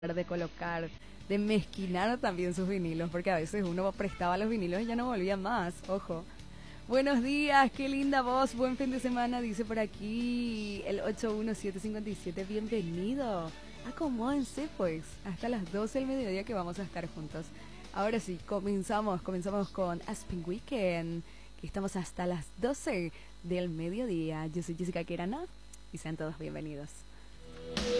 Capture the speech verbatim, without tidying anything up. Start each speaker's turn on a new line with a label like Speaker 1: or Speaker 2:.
Speaker 1: de colocar, de mezquinar también sus vinilos, porque a veces uno prestaba los vinilos y ya no volvía más, ojo. Buenos días, qué linda voz, buen fin de semana, dice por aquí el ocho uno siete cinco siete, bienvenido. Acomódense pues, hasta las doce del mediodía que vamos a estar juntos. Ahora sí, comenzamos, comenzamos con Aspen Weekend, que estamos hasta las doce del mediodía. Yo soy Jessica Querana y sean todos bienvenidos.